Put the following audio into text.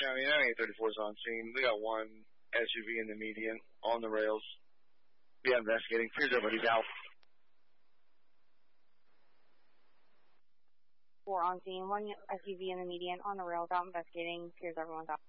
County, 9834 is on scene. We got one SUV in the median on the rails. We are investigating. Here's everybody's out. 4 on scene, one SUV in the median on the rails out investigating. Here's everyone's out.